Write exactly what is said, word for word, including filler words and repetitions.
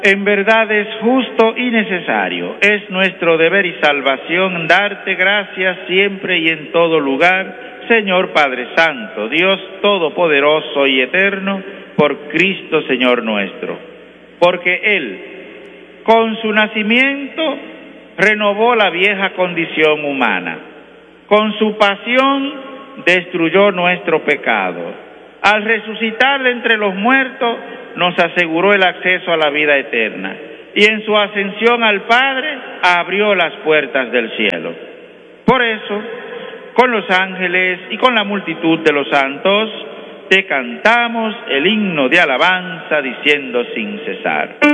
En verdad es justo y necesario, es nuestro deber y salvación darte gracias siempre y en todo lugar, Señor Padre Santo, Dios Todopoderoso y Eterno, por Cristo Señor nuestro. Porque Él, con su nacimiento, renovó la vieja condición humana. Con su pasión destruyó nuestro pecado. Al resucitar de entre los muertos, nos aseguró el acceso a la vida eterna. Y en su ascensión al Padre, abrió las puertas del cielo. Por eso, con los ángeles y con la multitud de los santos, te cantamos el himno de alabanza diciendo sin cesar.